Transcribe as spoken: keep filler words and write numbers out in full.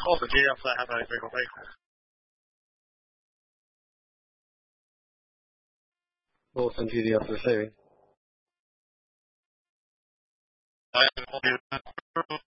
Of G F det här är det går. Both and G D F are saving. I